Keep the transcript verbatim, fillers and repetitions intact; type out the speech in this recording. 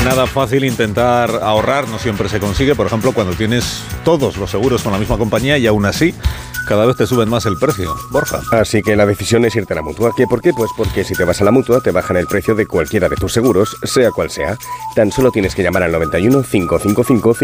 Nada fácil intentar ahorrar, no siempre se consigue. Por ejemplo, cuando tienes todos los seguros con la misma compañía y aún así cada vez te suben más el precio. Borja. Así que la decisión es irte a la Mutua. ¿Qué? ¿Por qué? Pues porque si te vas a la Mutua te bajan el precio de cualquiera de tus seguros, sea cual sea. Tan solo tienes que llamar al noventa y uno, cinco cinco cinco,